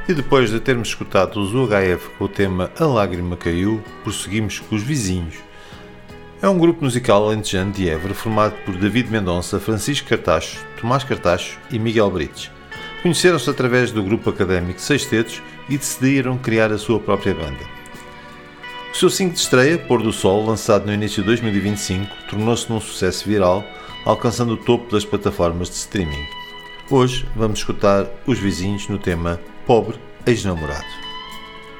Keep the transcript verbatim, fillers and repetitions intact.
E depois de termos escutado os U H F com o tema A Lágrima Caiu, prosseguimos com os Vizinhos. É um grupo musical alentejano de Évora formado por David Mendonça, Francisco Cartacho, Tomás Cartacho e Miguel Brites. Conheceram-se através do grupo académico Sextetos e decidiram criar a sua própria banda. O seu single de estreia, Pôr do Sol, lançado no início de dois mil e vinte e cinco, tornou-se num sucesso viral, alcançando o topo das plataformas de streaming. Hoje vamos escutar os Vizinhos no tema Pobre Ex-Namorado.